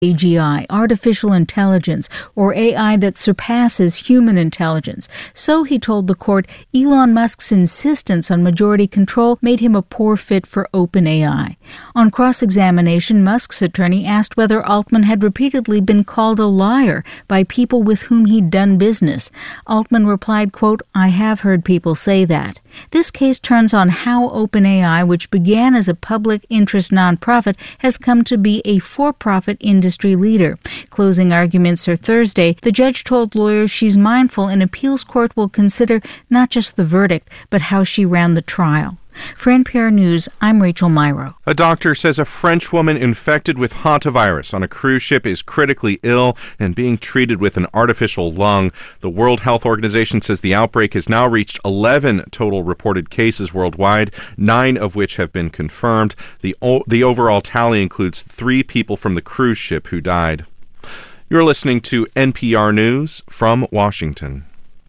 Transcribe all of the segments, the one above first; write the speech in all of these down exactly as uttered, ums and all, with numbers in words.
A G I, artificial intelligence, or A I that surpasses human intelligence. So, he told the court, Elon Musk's insistence on majority control made him a poor fit for OpenAI. On cross-examination, Musk's attorney asked whether Altman had repeatedly been called a liar by people with whom he'd done business. Altman replied, quote, I have heard people say that. This case turns on how OpenAI, which began as a public interest nonprofit, has come to be a for-profit industry leader. Closing arguments are Thursday. The judge told lawyers she's mindful an appeals court will consider not just the verdict, but how she ran the trial. For N P R News, I'm Rachel Myrow. A doctor says a French woman infected with hantavirus on a cruise ship is critically ill and being treated with an artificial lung. The World Health Organization says the outbreak has now reached eleven total reported cases worldwide, nine of which have been confirmed. The, o- the overall tally includes three people from the cruise ship who died. You're listening to N P R News from Washington.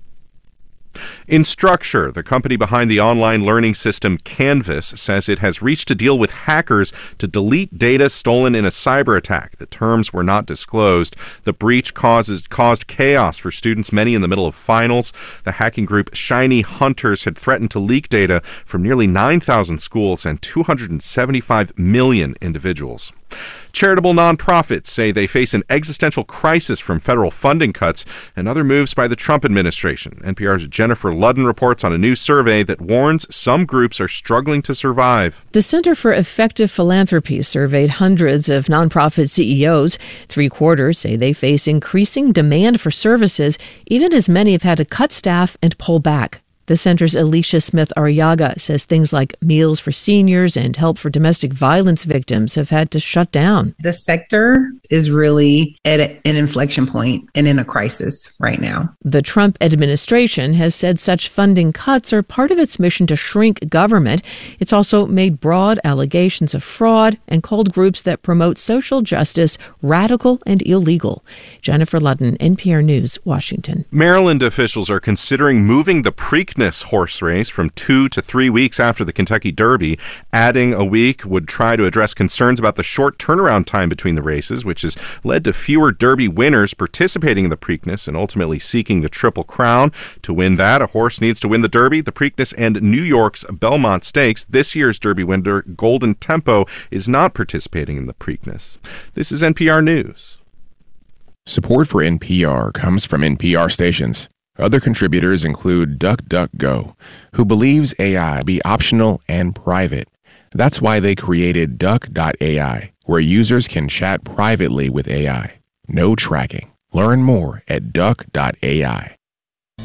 Instructure, the company behind the online learning system Canvas, says it has reached a deal with hackers to delete data stolen in a cyber attack. The terms were not disclosed. The breach causes, caused chaos for students, many in the middle of finals. The hacking group Shiny Hunters had threatened to leak data from nearly nine thousand schools and two hundred seventy-five million individuals. Charitable nonprofits say they face an existential crisis from federal funding cuts and other moves by the Trump administration. N P R's Jennifer Ludden reports on a new survey that warns some groups are struggling to survive. The Center for Effective Philanthropy surveyed hundreds of nonprofit C E Os. Three quarters say they face increasing demand for services, even as many have had to cut staff and pull back. The center's Alicia Smith-Arriaga says things like meals for seniors and help for domestic violence victims have had to shut down. The sector is really at an inflection point and in a crisis right now. The Trump administration has said such funding cuts are part of its mission to shrink government. It's also made broad allegations of fraud and called groups that promote social justice radical and illegal. Jennifer Ludden, N P R News, Washington. Maryland officials are considering moving the Preakness horse race from two to three weeks after the Kentucky Derby. Adding a week would try to address concerns about the short turnaround time between the races, which has led to fewer Derby winners participating in the Preakness and ultimately seeking the Triple Crown. To win that, a horse needs to win the Derby, the Preakness, and New York's Belmont Stakes. This year's Derby winner, Golden Tempo, is not participating in the Preakness. This is N P R News. Support for N P R comes from N P R stations. Other contributors include DuckDuckGo, who believes A I be optional and private. That's why they created Duck dot A I, where users can chat privately with A I. No tracking. Learn more at Duck dot A I.